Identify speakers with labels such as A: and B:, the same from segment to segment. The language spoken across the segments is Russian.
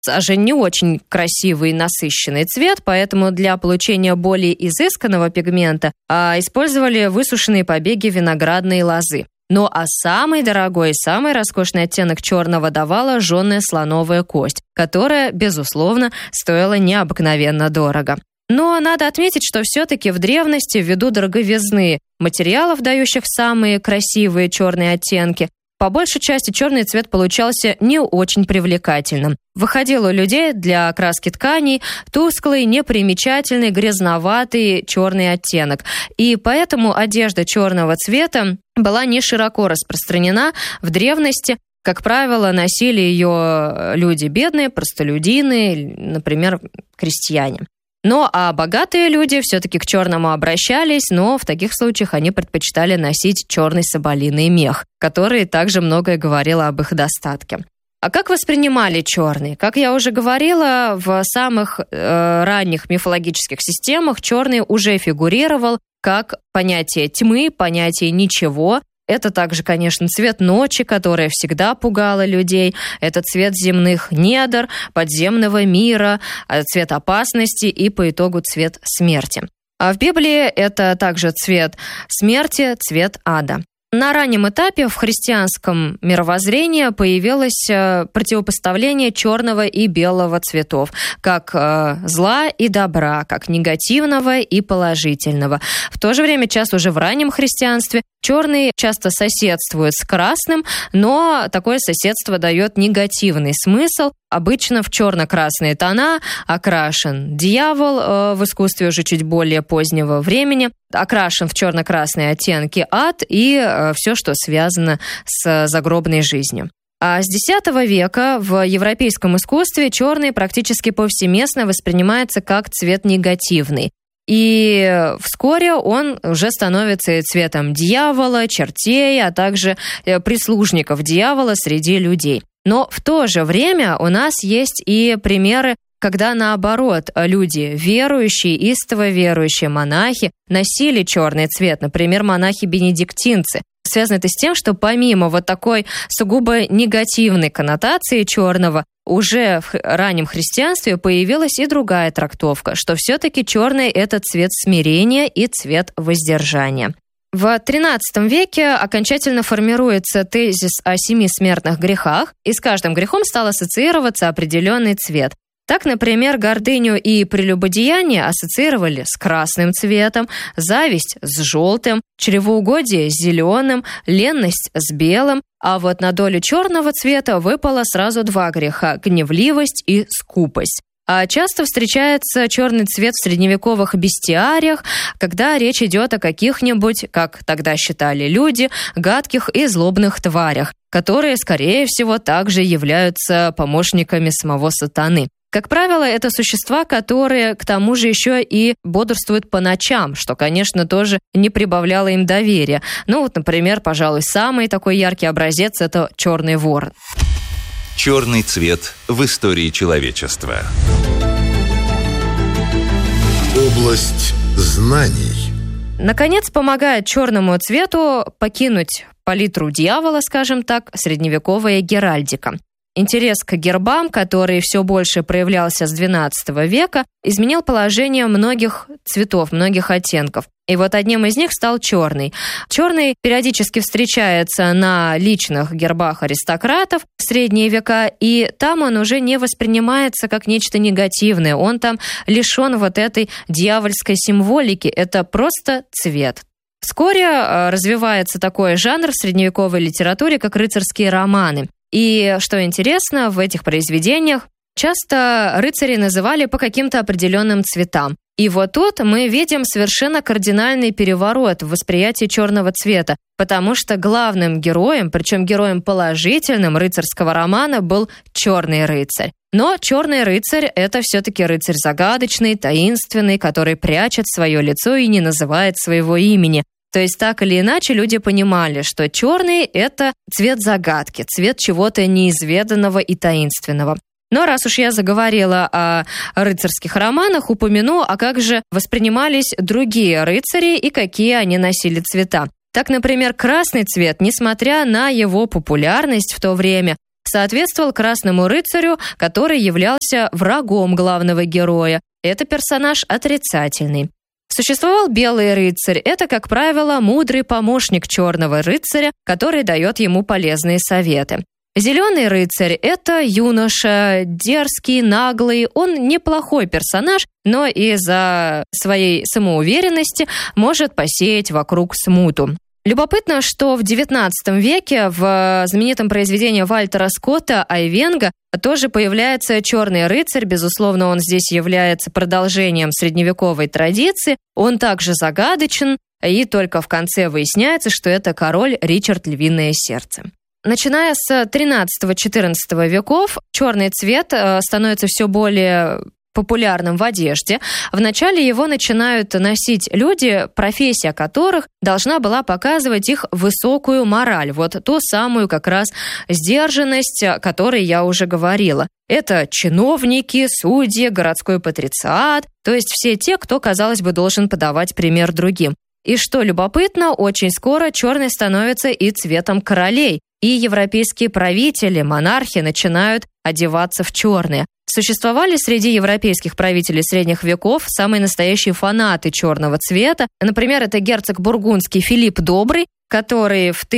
A: даже не очень красивый и насыщенный цвет, поэтому для получения более изысканного пигмента использовали высушенные побеги виноградной лозы. Ну а самый дорогой и самый роскошный оттенок черного давала жженая слоновая кость, которая, безусловно, стоила необыкновенно дорого. Но надо отметить, что все-таки в древности, ввиду дороговизны материалов, дающих самые красивые черные оттенки, по большей части черный цвет получался не очень привлекательным. Выходил у людей для окраски тканей тусклый, непримечательный, грязноватый черный оттенок. И поэтому одежда черного цвета была не широко распространена в древности. Как правило, носили ее люди бедные, простолюдины, например, крестьяне. Ну, а богатые люди все-таки к черному обращались, но в таких случаях они предпочитали носить черный соболиный мех, который также многое говорило об их достатке. А как воспринимали черный? Как я уже говорила, в самых ранних мифологических системах черный уже фигурировал как понятие тьмы, понятие ничего. Это также, конечно, цвет ночи, которая всегда пугала людей. Это цвет земных недр, подземного мира, цвет опасности и по итогу цвет смерти. А в Библии это также цвет смерти, цвет ада. На раннем этапе в христианском мировоззрении появилось противопоставление черного и белого цветов, как зла и добра, как негативного и положительного. В то же время, часто уже в раннем христианстве, черный часто соседствует с красным, но такое соседство дает негативный смысл. Обычно в черно-красные тона окрашен дьявол, в искусстве уже чуть более позднего времени, окрашен в черно-красные оттенки ад и все, что связано с загробной жизнью. А с X века в европейском искусстве черный практически повсеместно воспринимается как цвет негативный. И вскоре он уже становится цветом дьявола, чертей, а также прислужников дьявола среди людей. Но в то же время у нас есть и примеры, когда наоборот люди верующие, истово верующие монахи носили черный цвет, например, монахи-бенедиктинцы. Связано это с тем, что помимо вот такой сугубо негативной коннотации черного, уже в раннем христианстве появилась и другая трактовка, что все-таки черный – это цвет смирения и цвет воздержания. В XIII веке окончательно формируется тезис о 7 смертных грехах, и с каждым грехом стал ассоциироваться определенный цвет. Так, например, гордыню и прелюбодеяние ассоциировали с красным цветом, зависть с желтым, чревоугодие с зеленым, ленность с белым, а вот на долю черного цвета выпало сразу 2 греха – гневливость и скупость. А часто встречается черный цвет в средневековых бестиариях, когда речь идет о каких-нибудь, как тогда считали люди, гадких и злобных тварях, которые, скорее всего, также являются помощниками самого сатаны. Как правило, это существа, которые, к тому же, еще и бодрствуют по ночам, что, конечно, тоже не прибавляло им доверия. Ну вот, например, пожалуй, самый такой яркий образец – это черный ворон.
B: Черный цвет в истории человечества.
C: Область знаний.
A: Наконец, помогает черному цвету покинуть палитру дьявола, скажем так, средневековая геральдика. Интерес к гербам, который все больше проявлялся с XII века, изменил положение многих цветов, многих оттенков. И вот одним из них стал черный. Черный периодически встречается на личных гербах аристократов в средние века, и там он уже не воспринимается как нечто негативное. Он там лишен вот этой дьявольской символики. Это просто цвет. Вскоре развивается такой жанр в средневековой литературе, как рыцарские романы. И, что интересно, в этих произведениях часто рыцарей называли по каким-то определенным цветам. И вот тут мы видим совершенно кардинальный переворот в восприятии черного цвета, потому что главным героем, причем героем положительным рыцарского романа, был черный рыцарь. Но черный рыцарь – это все-таки рыцарь загадочный, таинственный, который прячет свое лицо и не называет своего имени. То есть так или иначе люди понимали, что черный – это цвет загадки, цвет чего-то неизведанного и таинственного. Но раз уж я заговорила о рыцарских романах, упомяну, а как же воспринимались другие рыцари и какие они носили цвета. Так, например, красный цвет, несмотря на его популярность в то время, соответствовал красному рыцарю, который являлся врагом главного героя. Это персонаж отрицательный. Существовал белый рыцарь. Это, как правило, мудрый помощник черного рыцаря, который дает ему полезные советы. Зеленый рыцарь – это юноша, дерзкий, наглый. Он неплохой персонаж, но из-за своей самоуверенности может посеять вокруг смуту. Любопытно, что в XIX веке в знаменитом произведении Вальтера Скотта «Айвенго» тоже появляется черный рыцарь. Безусловно, он здесь является продолжением средневековой традиции. Он также загадочен, и только в конце выясняется, что это король Ричард Львиное Сердце. Начиная с XIII-XIV веков черный цвет становится все более популярным в одежде. Вначале его начинают носить люди, профессия которых должна была показывать их высокую мораль. Вот ту самую как раз сдержанность, о которой я уже говорила. Это чиновники, судьи, городской патрициат, то есть все те, кто, казалось бы, должен подавать пример другим. И что любопытно, очень скоро черный становится и цветом королей. И европейские правители, монархи начинают одеваться в черное. Существовали среди европейских правителей средних веков самые настоящие фанаты черного цвета. Например, это герцог бургундский Филипп Добрый, который в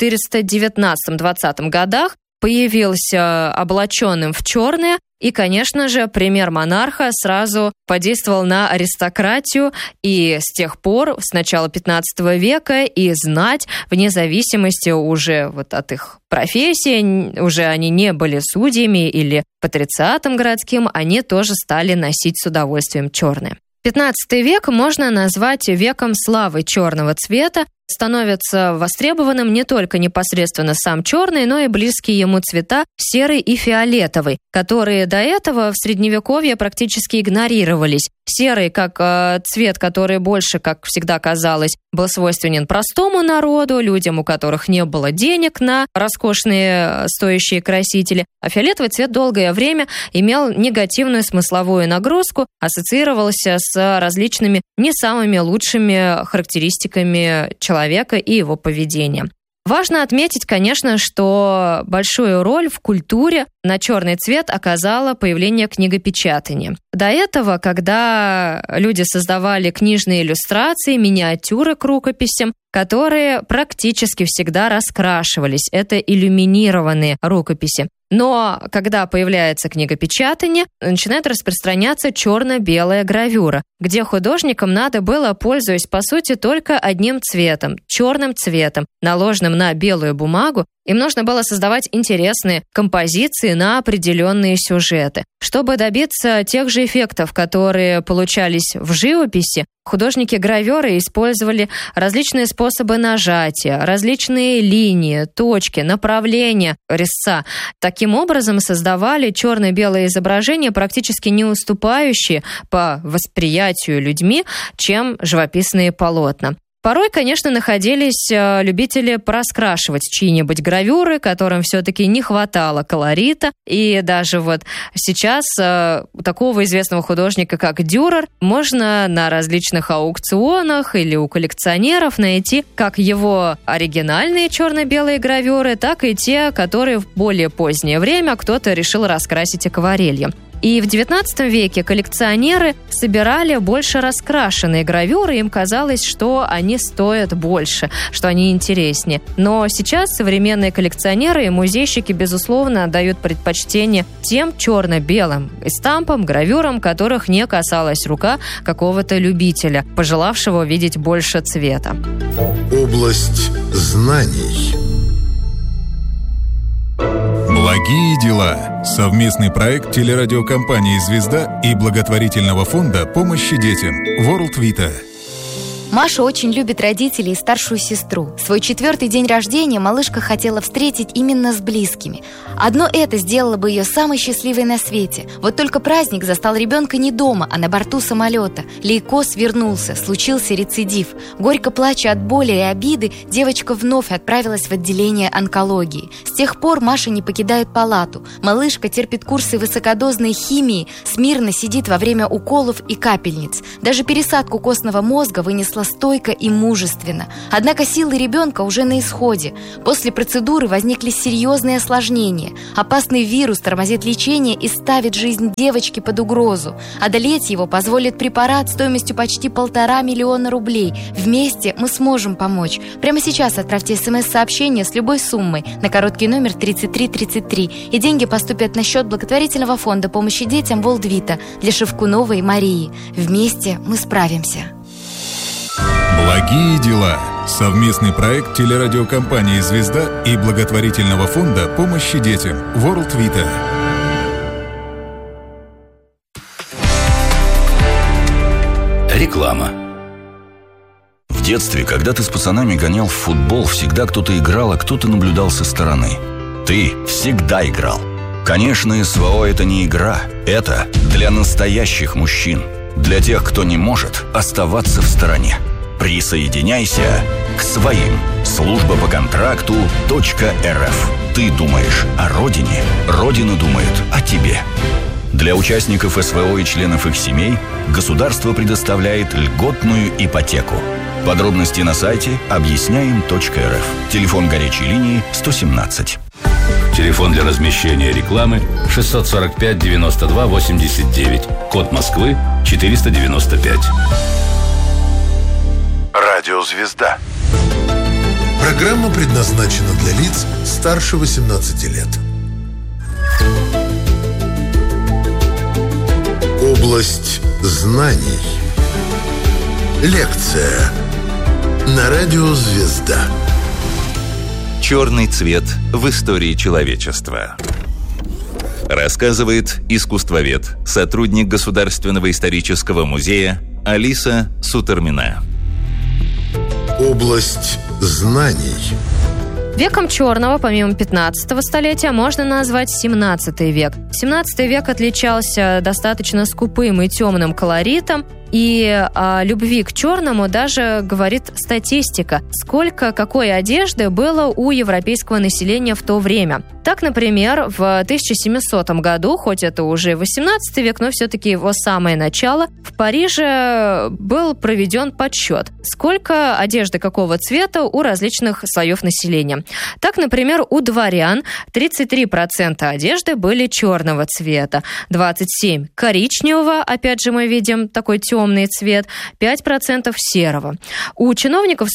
A: 1419-20 годах появился облаченным в черное. И, конечно же, пример монарха сразу подействовал на аристократию, и с тех пор, с начала 15 века, и знать, вне зависимости уже вот от их профессии, уже они не были судьями или патрициатом городским, они тоже стали носить с удовольствием черное. 15 век можно назвать веком славы черного цвета. Становится востребованным не только непосредственно сам черный, но и близкие ему цвета серый и фиолетовый, которые до этого в Средневековье практически игнорировались. Серый, как цвет, который больше, как всегда казалось, был свойственен простому народу, людям, у которых не было денег на роскошные стоящие красители. А фиолетовый цвет долгое время имел негативную смысловую нагрузку, ассоциировался с различными не самыми лучшими характеристиками человека и его поведения. Важно отметить, конечно, что большую роль в культуре на черный цвет оказало появление книгопечатания. До этого, когда люди создавали книжные иллюстрации, миниатюры к рукописям, которые практически всегда раскрашивались. Это иллюминированные рукописи. Но когда появляется книгопечатание, начинает распространяться черно-белая гравюра, где художникам надо было, пользуясь по сути только одним цветом, черным цветом, наложенным на белую бумагу, им нужно было создавать интересные композиции на определенные сюжеты. Чтобы добиться тех же эффектов, которые получались в живописи, художники-гравёры использовали различные способы нажатия, различные линии, точки, направления резца. Таким образом создавали черно-белые изображения, практически не уступающие по восприятию людьми, чем живописные полотна. Порой, конечно, находились любители пораскрашивать чьи-нибудь гравюры, которым все-таки не хватало колорита. И даже вот сейчас такого известного художника, как Дюрер, можно на различных аукционах или у коллекционеров найти как его оригинальные черно-белые гравюры, так и те, которые в более позднее время кто-то решил раскрасить акварелью. И в XIX веке коллекционеры собирали больше раскрашенные гравюры, им казалось, что они стоят больше, что они интереснее. Но сейчас современные коллекционеры и музейщики, безусловно, отдают предпочтение тем черно-белым эстампам, гравюрам, которых не касалась рука какого-то любителя, пожелавшего видеть больше цвета.
C: Область знаний.
D: Благие дела. Совместный проект телерадиокомпании «Звезда» и благотворительного фонда помощи детям World Vita.
E: Маша очень любит родителей и старшую сестру. Свой 4-й день рождения малышка хотела встретить именно с близкими. Одно это сделало бы ее самой счастливой на свете. Вот только праздник застал ребенка не дома, а на борту самолета. Лейкоз вернулся, случился рецидив. Горько плача от боли и обиды, девочка вновь отправилась в отделение онкологии. С тех пор Маша не покидает палату. Малышка терпит курсы высокодозной химии, смирно сидит во время уколов и капельниц. Даже пересадку костного мозга вынесла выросла стойко и мужественно. Однако силы ребенка уже на исходе. После процедуры возникли серьезные осложнения. Опасный вирус тормозит лечение и ставит жизнь девочки под угрозу. Одолеть его позволит препарат стоимостью почти 1,5 миллиона рублей. Вместе мы сможем помочь. Прямо сейчас отправьте СМС-сообщение с любой суммой на короткий номер 3333, и деньги поступят на счет благотворительного фонда помощи детям World Vita для Шевкуновой Марии. Вместе мы справимся.
D: Благие дела. Совместный проект телерадиокомпании «Звезда» и благотворительного фонда помощи детям World Vita.
F: Реклама. В детстве, когда ты с пацанами гонял в футбол, всегда кто-то играл, а кто-то наблюдал со стороны. Ты всегда играл. Конечно, СВО – это не игра. Это для настоящих мужчин. Для тех, кто не может оставаться в стороне. Присоединяйся к своим. Служба по контракту .рф. Ты думаешь о родине, Родина думает о тебе. Для участников СВО и членов их семей государство предоставляет льготную ипотеку. Подробности на сайте объясняем.рф. Телефон горячей линии 117.
G: Телефон для размещения рекламы 645 92 89. Код Москвы 495.
C: Радио «Звезда». Программа предназначена для лиц старше 18 лет. Область знаний. Лекция на радио «Звезда».
B: Черный цвет в истории человечества. Рассказывает искусствовед, сотрудник Государственного исторического музея Алиса Сутормина.
C: Область знаний.
A: Веком черного, помимо 15 столетия, можно назвать 17 век. 17 век отличался достаточно скупым и темным колоритом, и о любви к черному даже говорит статистика, сколько какой одежды было у европейского населения в то время. Так, например, в 1700 году, хоть это уже 18 век, но все-таки его самое начало, в Париже был проведен подсчет, сколько одежды какого цвета у различных слоев населения. Так, например, у дворян 33% одежды были черного цвета, 27% коричневого, опять же мы видим такой темный цвет, 5% серого. У чиновников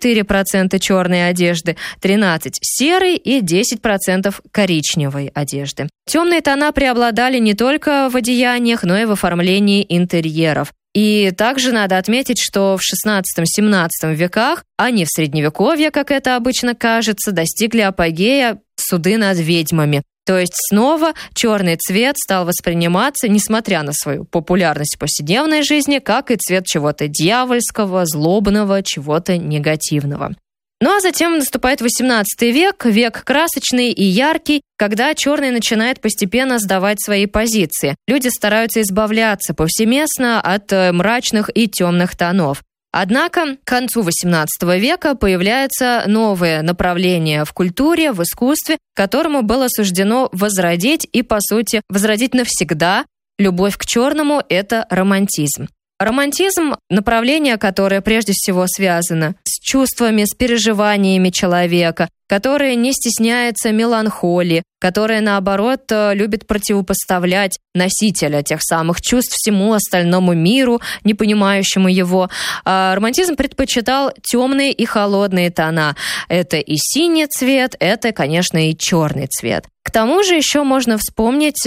A: 44% черной одежды, 13% серой и 10% коричневой одежды. Темные тона преобладали не только в одеяниях, но и в оформлении интерьеров. И также надо отметить, что в XVI-XVII веках, а не в Средневековье, как это обычно кажется, достигли апогея суды над ведьмами. То есть снова черный цвет стал восприниматься, несмотря на свою популярность в повседневной жизни, как и цвет чего-то дьявольского, злобного, чего-то негативного. Ну а затем наступает 18 век, век красочный и яркий, когда черный начинает постепенно сдавать свои позиции. Люди стараются избавляться повсеместно от мрачных и темных тонов. Однако к концу XVIII века появляется новое направление в культуре, в искусстве, которому было суждено возродить и, по сути, возродить навсегда любовь к черному – это романтизм. Романтизм – направление, которое прежде всего связано с чувствами, с переживаниями человека, которое не стесняется меланхолии, которое, наоборот, любит противопоставлять носителя тех самых чувств всему остальному миру, не понимающему его. Романтизм предпочитал темные и холодные тона. Это и синий цвет, это, конечно, и черный цвет. К тому же еще можно вспомнить